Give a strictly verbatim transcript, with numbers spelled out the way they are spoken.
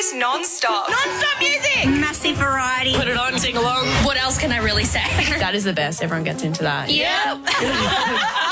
hits non-stop. Non-stop music. Massive variety. Put it on, sing along. What else can I really say? That is the best. Everyone gets into that. Yep.